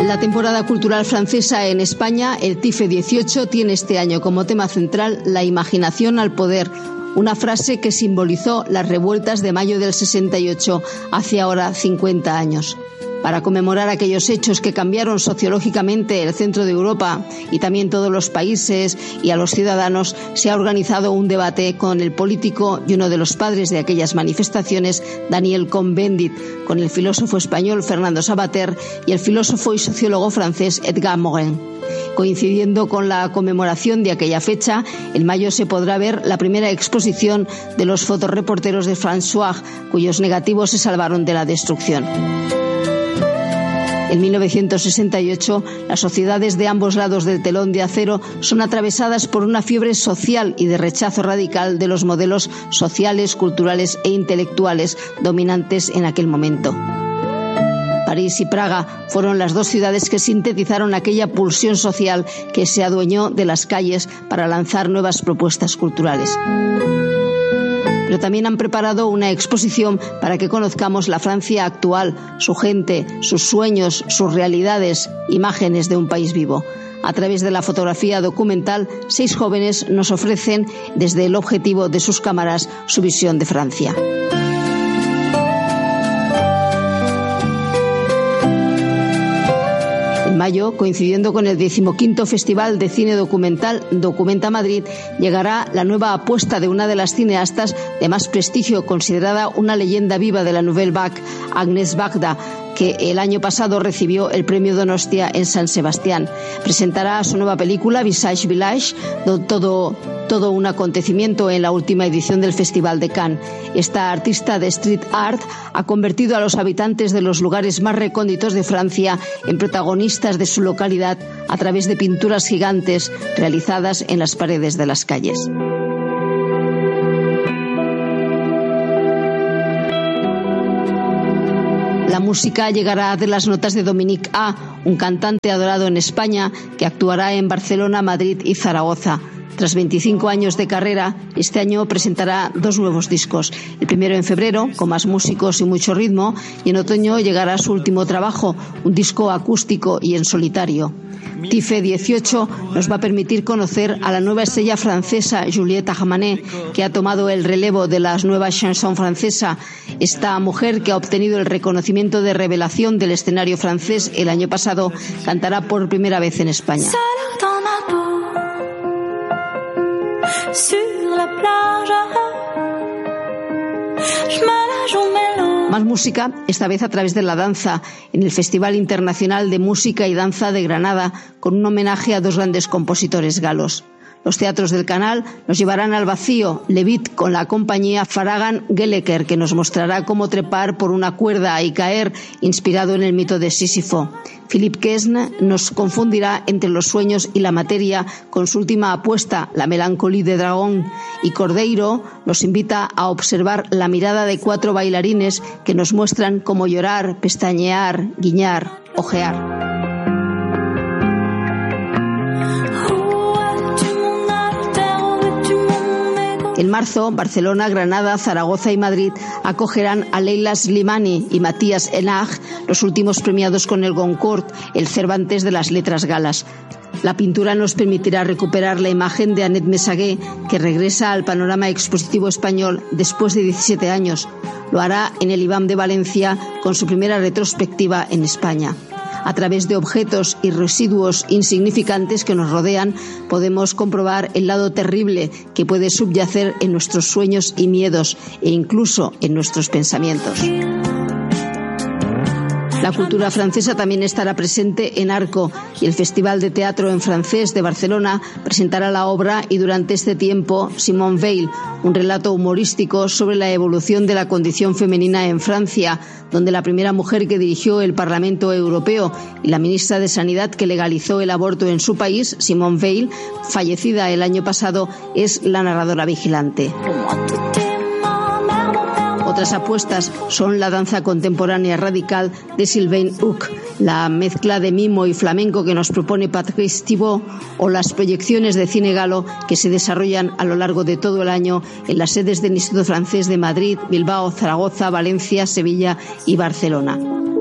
La temporada cultural francesa en España, el TIFE 18, tiene este año como tema central la imaginación al poder, una frase que simbolizó las revueltas de mayo del 68, hace ahora 50 años. Para conmemorar aquellos hechos que cambiaron sociológicamente el centro de Europa y también todos los países y a los ciudadanos, se ha organizado un debate con el político y uno de los padres de aquellas manifestaciones, Daniel Cohn-Bendit, con el filósofo español Fernando Savater y el filósofo y sociólogo francés Edgar Morin. Coincidiendo con la conmemoración de aquella fecha, en mayo se podrá ver la primera exposición de los fotoreporteros de François, cuyos negativos se salvaron de la destrucción. En 1968, las sociedades de ambos lados del telón de acero son atravesadas por una fiebre social y de rechazo radical de los modelos sociales, culturales e intelectuales dominantes en aquel momento. París y Praga fueron las dos ciudades que sintetizaron aquella pulsión social que se adueñó de las calles para lanzar nuevas propuestas culturales. Pero también han preparado una exposición para que conozcamos la Francia actual, su gente, sus sueños, sus realidades, imágenes de un país vivo. A través de la fotografía documental, 6 jóvenes nos ofrecen, desde el objetivo de sus cámaras, su visión de Francia. En mayo, coincidiendo con el 15º Festival de Cine Documental Documenta Madrid, llegará la nueva apuesta de una de las cineastas de más prestigio, considerada una leyenda viva de la Nouvelle Vague, Agnès Varda, que el año pasado recibió el premio Donostia en San Sebastián. Presentará su nueva película, Visage Village, todo un acontecimiento en la última edición del Festival de Cannes. Esta artista de street art ha convertido a los habitantes de los lugares más recónditos de Francia en protagonistas de su localidad a través de pinturas gigantes realizadas en las paredes de las calles. La música llegará de las notas de Dominique A., un cantante adorado en España que actuará en Barcelona, Madrid y Zaragoza. Tras 25 años de carrera, este año presentará 2 nuevos discos. El primero en febrero, con más músicos y mucho ritmo, y en otoño llegará su último trabajo, un disco acústico y en solitario. TIFE 18 nos va a permitir conocer a la nueva estrella francesa Juliette Armanet, que ha tomado el relevo de la nueva chanson francesa. Esta mujer, que ha obtenido el reconocimiento de revelación del escenario francés el año pasado, cantará por primera vez en España. Más música, esta vez a través de la danza, en el Festival Internacional de Música y Danza de Granada, con un homenaje a 2 grandes compositores galos. Los teatros del Canal nos llevarán al vacío, Levit, con la compañía Faragan Geleker, que nos mostrará cómo trepar por una cuerda y caer, inspirado en el mito de Sísifo. Philippe Quesne nos confundirá entre los sueños y la materia con su última apuesta, La Mélancolie de Dragón, y Cordeiro nos invita a observar la mirada de 4 bailarines que nos muestran cómo llorar, pestañear, guiñar, ojear. En marzo, Barcelona, Granada, Zaragoza y Madrid acogerán a Leila Slimani y Matías Enach, los últimos premiados con el Goncourt, el Cervantes de las letras galas. La pintura nos permitirá recuperar la imagen de Annette Messaguet, que regresa al panorama expositivo español después de 17 años. Lo hará en el IBAM de Valencia con su primera retrospectiva en España. A través de objetos y residuos insignificantes que nos rodean, podemos comprobar el lado terrible que puede subyacer en nuestros sueños y miedos e incluso en nuestros pensamientos. La cultura francesa también estará presente en Arco, y el Festival de Teatro en Francés de Barcelona presentará la obra Y durante este tiempo, Simone Veil, un relato humorístico sobre la evolución de la condición femenina en Francia, donde la primera mujer que dirigió el Parlamento Europeo y la ministra de Sanidad que legalizó el aborto en su país, Simone Veil, fallecida el año pasado, es la narradora vigilante. Otras apuestas son la danza contemporánea radical de Sylvain Huc, la mezcla de mimo y flamenco que nos propone Patrice Thibault, o las proyecciones de cine galo que se desarrollan a lo largo de todo el año en las sedes del Instituto Francés de Madrid, Bilbao, Zaragoza, Valencia, Sevilla y Barcelona.